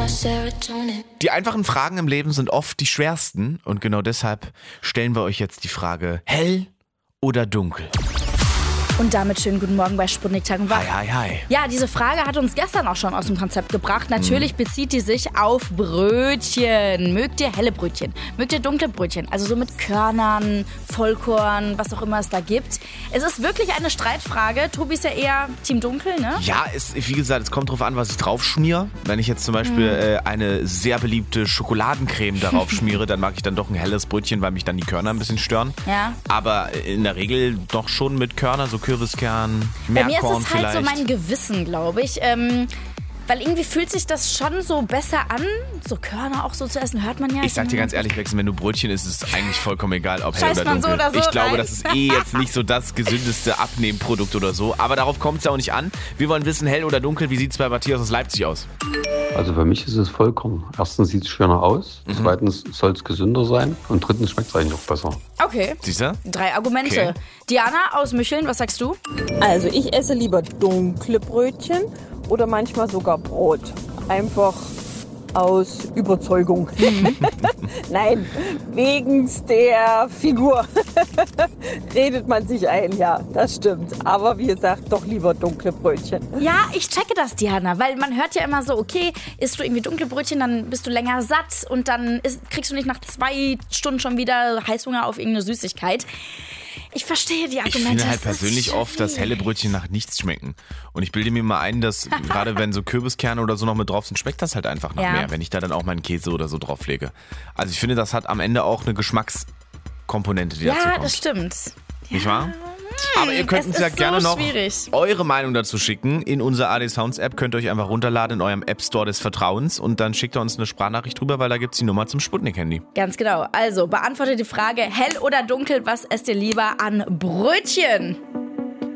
Die einfachen Fragen im Leben sind oft die schwersten und genau deshalb stellen wir euch jetzt die Frage, hell oder dunkel? Und damit schönen guten Morgen bei Sputnik Tag und Wach. Hi. Ja, diese Frage hat uns gestern auch schon aus dem Konzept gebracht. Natürlich bezieht die sich auf Brötchen. Mögt ihr helle Brötchen? Mögt ihr dunkle Brötchen? Also so mit Körnern, Vollkorn, was auch immer es da gibt. Es ist wirklich eine Streitfrage. Tobi ist ja eher Team Dunkel, ne? Ja, wie gesagt, es kommt drauf an, was ich drauf schmiere. Wenn ich jetzt zum Beispiel eine sehr beliebte Schokoladencreme darauf schmiere, dann mag ich dann doch ein helles Brötchen, weil mich dann die Körner ein bisschen stören. Ja. Aber in der Regel doch schon mit Körnern, so Kürbiskern, Bei mir Meerkorn ist es halt vielleicht. so mein Gewissen, glaube ich. Weil irgendwie fühlt sich das schon so besser an. So Körner auch so zu essen, hört man ja. Ich sag dir ganz ehrlich, Wechsel, wenn du Brötchen isst, ist es eigentlich vollkommen egal, ob hell Scheißt oder man dunkel. so oder so ich glaube, rein. das ist jetzt nicht so das gesündeste Abnehmprodukt oder so. Aber darauf kommt es ja auch nicht an. Wir wollen wissen, hell oder dunkel, wie sieht es bei Matthias aus Leipzig aus? Also für mich ist es vollkommen. Erstens sieht es schöner aus, zweitens soll es gesünder sein und drittens schmeckt es eigentlich auch besser. Okay, Siehst du? 3 Argumente. Okay. Diana aus Mücheln, was sagst du? Also ich esse lieber dunkle Brötchen oder manchmal sogar Brot. Einfach aus Überzeugung. Nein, wegen der Figur redet man sich ein, ja, das stimmt. Aber wie gesagt, doch lieber dunkle Brötchen. Ja, ich checke das, Diana, weil man hört ja immer so, okay, isst du irgendwie dunkle Brötchen, dann bist du länger satt und dann kriegst du nicht nach 2 Stunden schon wieder Heißhunger auf irgendeine Süßigkeit. Ich verstehe die Argumente. Ich finde halt es ist persönlich oft, dass helle Brötchen nach nichts schmecken. Und ich bilde mir mal ein, dass gerade wenn so Kürbiskerne oder so noch mit drauf sind, schmeckt das halt einfach nach mehr, wenn ich da dann auch meinen Käse oder so drauflege. Also ich finde, das hat am Ende auch eine Geschmackskomponente, die dazu kommt. Ja, das stimmt. Nicht wahr? Aber ihr könnt es uns ja ist gerne so noch schwierig. eure Meinung dazu schicken. In unserer AD Sounds App könnt ihr euch einfach runterladen in eurem App Store des Vertrauens und dann schickt ihr uns eine Sprachnachricht drüber, weil da gibt's die Nummer zum Sputnik-Handy. Ganz genau. Also, beantwortet die Frage, hell oder dunkel, was esst ihr lieber an Brötchen?